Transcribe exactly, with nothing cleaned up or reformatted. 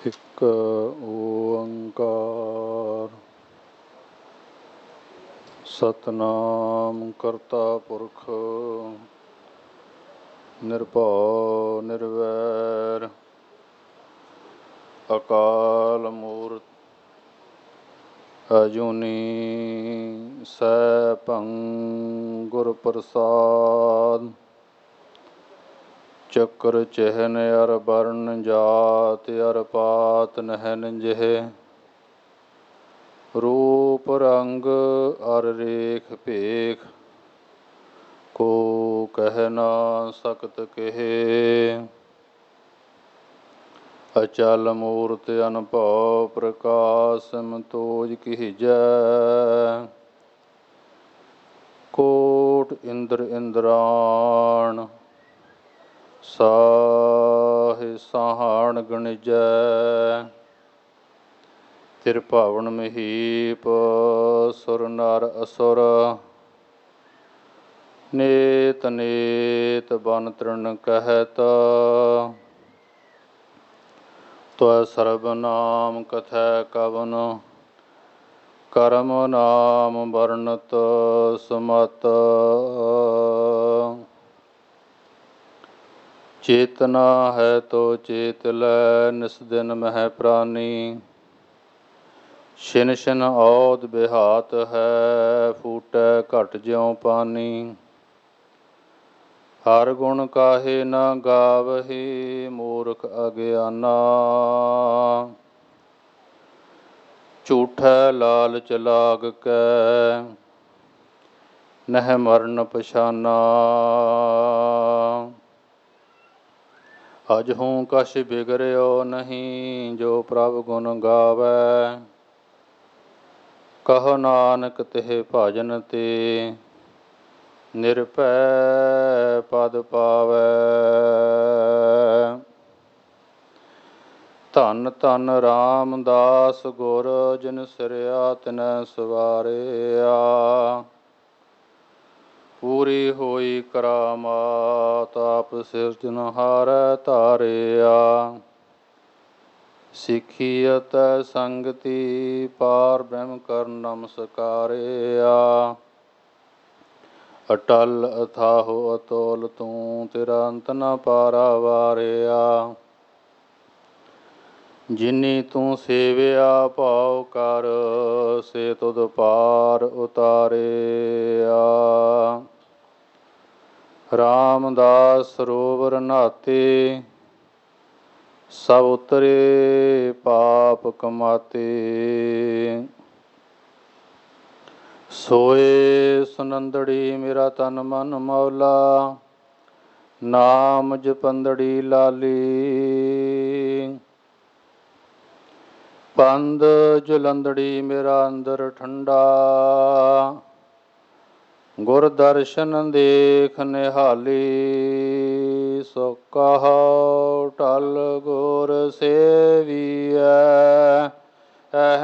ਇੱਕ ਓੰਕਾਰ ਸਤਿਨਾਮ ਕਰਤਾ ਪੁਰਖ ਨਿਰਭਉ ਨਿਰਵੈਰ ਅਕਾਲ ਮੂਰਤਿ ਅਜੂਨੀ ਸੈਭੰ ਗੁਰ ਪ੍ਰਸਾਦਿ। ਚੱਕਰ ਚਿਹਨ ਅਰ ਬਰਨ ਜਾਤਿ ਅਰ ਪਾਤਿ ਨਹਿਨ ਜਿਹੇ। ਰੂਪ ਰੰਗ ਅਰ ਰੇਖ ਭੇਖ ਕੋ ਕਹਿ ਨਾ ਸਕਤ ਕਹੇ। ਅਚਲ ਮੂਰਤਿ ਅਨਭਉ ਪ੍ਰਕਾਸ਼ ਸਿਮਤੋਜ ਕੀਜੈ। ਕੋਟਿ ਇੰਦਰ ਇੰਦਰਾਣ ਸਾਹਿ ਸਾਹਣ ਗਣਿਜੈ। ਤਿਰਭਵਨ ਮਹੀਪ ਸੁਰ ਨਰ ਅਸੁਰ। ਨੇਤ ਨੇਤ ਬਨ ਤ੍ਰਿਣ ਕਹਿਤ। ਤੁਅ ਸਰਬ ਨਾਮ ਕਥੈ ਕਵਨ ਕਰਮ ਨਾਮ ਵਰਣਤ ਸੁਮਤ। ਚੇਤਨਾ ਹੈ ਤੋ ਚੇਤ ਲੈ ਨਿਸ ਦਿਨ ਮਹਿ ਪ੍ਰਾਨੀ। ਛਿਨ ਛਿਨ ਔਦ ਬਿਹਾਤ ਹੈ ਫੂਟੈ ਘਟ ਜਿਉ ਪਾਨੀ। ਹਰ ਗੁਣ ਕਾਹੇ ਨਾ ਗਾਵਹੀ ਮੂਰਖ ਅਗਿਆਨਾ। ਝੂਠੈ ਲਾਲਚ ਲਾਗ ਕੈ ਨਹਿ ਮਰਨ ਪਛਾਨਾ। ਅਜਹੂ ਕਛ ਬਿਗੜਿਓ ਨਹੀਂ ਜੋ ਪ੍ਰਭ ਗੁਣ ਗਾਵੈ। ਕਹੋ ਨਾਨਕ ਤਿਹ ਭਜਨ ਤੇ ਨਿਰਭੈ ਪਦ ਪਾਵੈ। ਧੰਨ ਧੰਨ ਰਾਮਦਾਸ ਗੁਰ ਜਿਨ ਸਿਰਿਆ ਤਿਨੈ ਸਵਾਰਿਆ। ਪੂਰੀ ਹੋਈ ਕਰਾਮਾਤ ਆਪ ਸਿਰਜਨਹਾਰੈ ਧਾਰਿਆ। ਸਿੱਖੀਅਤੈ ਸੰਗਤੀ ਪਾਰ ਬ੍ਰਹਮ ਕਰ ਨਮਸਕਾਰਿਆ। ਅਟਲ ਅਥਾਹੁ ਅਤੁਲ ਤੂੰ ਤੇਰਾ ਅੰਤ ਨ ਪਾਰਾ ਵਾਰਿਆ। ਜਿਨੀ ਤੂੰ ਸੇਵਿਆ ਭਾਉ ਕਰ ਸੇ ਤੁਧ ਪਾਰ ਉਤਾਰਿਆ। ਰਾਮਦਾਸ ਸਰੋਵਰ ਨਾਤੇ ਸਭ ਉਤਰੇ ਪਾਪ ਕਮਾਤੇ। ਸੋਏ ਸੁਨੰਦੜੀ ਮੇਰਾ ਤਨ ਮਨ ਮੌਲਾ ਨਾਮ ਜਪੰਦੜੀ ਲਾਲੀ। ਪੰਧ ਜੁਲੰਦੜੀ ਮੇਰਾ ਅੰਦਰ ਠੰਡਾ ਗੁਰ ਦਰਸ਼ਨ ਦੇਖ ਨਿਹਾਲੀ। ਸੋ ਕਹੋ ਟਲ ਗੁਰ ਸੇਵੀਐ